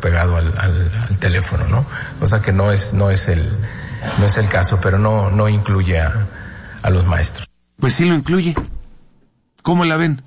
pegado al teléfono, ¿no? O sea que no es el caso, pero no incluye a los maestros. Pues sí lo incluye. ¿Cómo la ven?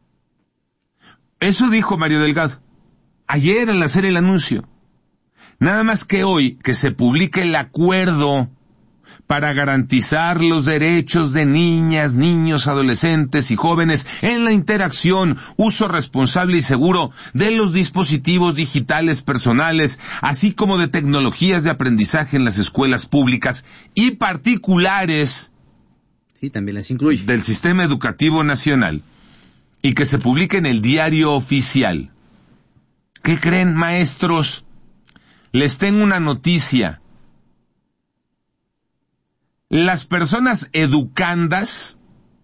Eso dijo Mario Delgado ayer al hacer el anuncio. Nada más que hoy, que se publique el acuerdo para garantizar los derechos de niñas, niños, adolescentes y jóvenes en la interacción, uso responsable y seguro de los dispositivos digitales personales, así como de tecnologías de aprendizaje en las escuelas públicas y particulares. Sí, también las incluye. Del Sistema Educativo Nacional, y que se publique en el Diario Oficial. ¿Qué creen, maestros? Les tengo una noticia. Las personas educandas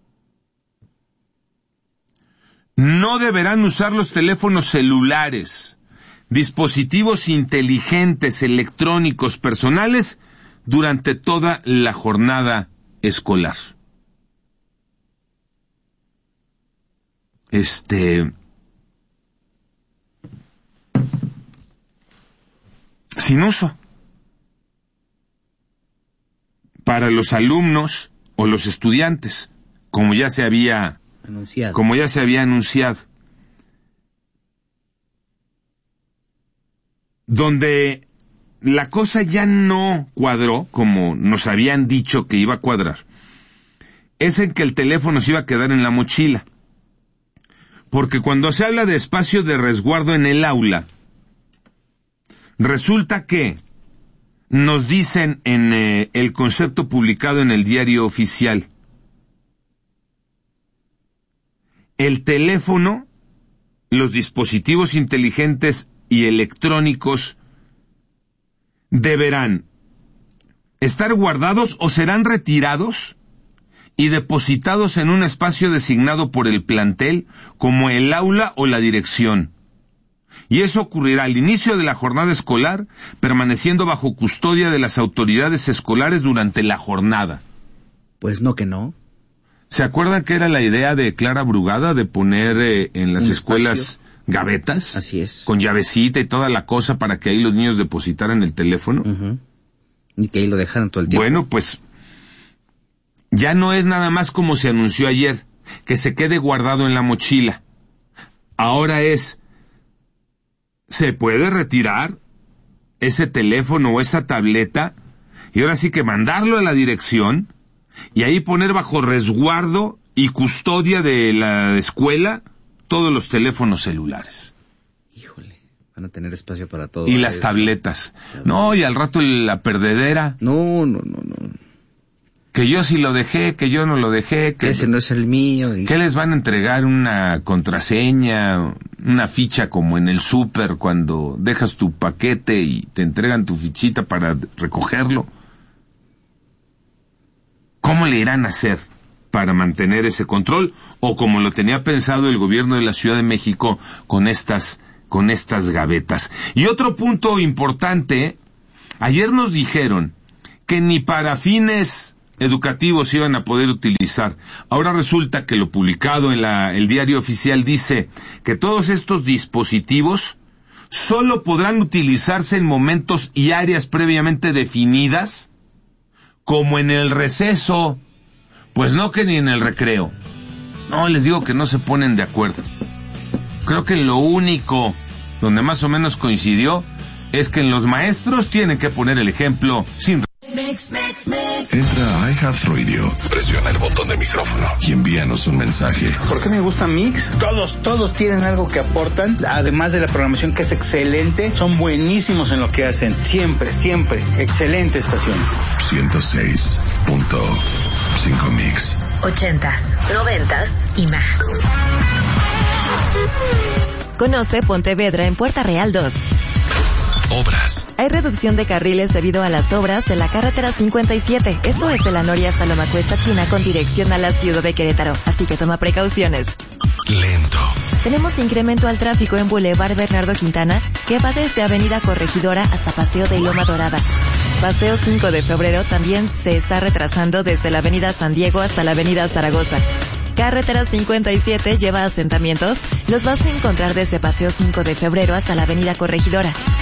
no deberán usar los teléfonos celulares, dispositivos inteligentes, electrónicos, personales, durante toda la jornada escolar. Sin uso. Para los alumnos o los estudiantes, como ya se había anunciado. Donde la cosa ya no cuadró, como nos habían dicho que iba a cuadrar, es en que el teléfono se iba a quedar en la mochila. Porque cuando se habla de espacio de resguardo en el aula, resulta que nos dicen en el concepto publicado en el Diario Oficial, el teléfono, los dispositivos inteligentes y electrónicos deberán estar guardados o serán retirados y depositados en un espacio designado por el plantel como el aula o la dirección. Y eso ocurrirá al inicio de la jornada escolar, permaneciendo bajo custodia de las autoridades escolares durante la jornada. Pues no que no. ¿Se acuerdan que era la idea de Clara Brugada de poner en las escuelas gavetas? Así es. Con llavecita y toda la cosa para que ahí los niños depositaran el teléfono. Uh-huh. Y que ahí lo dejaran todo el tiempo. Bueno, pues ya no es nada más como se anunció ayer, que se quede guardado en la mochila. Ahora se puede retirar ese teléfono o esa tableta y ahora sí que mandarlo a la dirección y ahí poner bajo resguardo y custodia de la escuela todos los teléfonos celulares. Híjole, van a tener espacio para todo. Y las tabletas. No, y al rato la perdedera. No. Que yo sí lo dejé, que yo no lo dejé. Que ese no es el mío. ¿Qué les van a entregar? ¿Una contraseña? ¿Una ficha como en el súper cuando dejas tu paquete y te entregan tu fichita para recogerlo? ¿Cómo le irán a hacer para mantener ese control? O como lo tenía pensado el gobierno de la Ciudad de México con estas gavetas. Y otro punto importante, ayer nos dijeron que ni para fines educativos iban a poder utilizar. Ahora resulta que lo publicado en el Diario Oficial dice que todos estos dispositivos solo podrán utilizarse en momentos y áreas previamente definidas, como en el receso, pues no que ni en el recreo. No, les digo que no se ponen de acuerdo. Creo que lo único donde más o menos coincidió es que en los maestros tienen que poner el ejemplo sin. Entra a iHeartRadio, presiona el botón de micrófono y envíanos un mensaje. ¿Por qué me gusta Mix? Todos tienen algo que aportan, además de la programación que es excelente, son buenísimos en lo que hacen, siempre, excelente estación. 106.5 Mix. 80s, 90s y más. Conoce Pontevedra en Puerta Real 2. Obras. Hay reducción de carriles debido a las obras de la carretera 57. Esto es de la Noria hasta Lomacuesta, China, con dirección a la ciudad de Querétaro. Así que toma precauciones. Lento. Tenemos incremento al tráfico en Boulevard Bernardo Quintana, que va desde Avenida Corregidora hasta Paseo de Loma Dorada. Paseo 5 de Febrero también se está retrasando desde la Avenida San Diego hasta la Avenida Zaragoza. Carretera 57 lleva asentamientos. Los vas a encontrar desde Paseo 5 de Febrero hasta la Avenida Corregidora.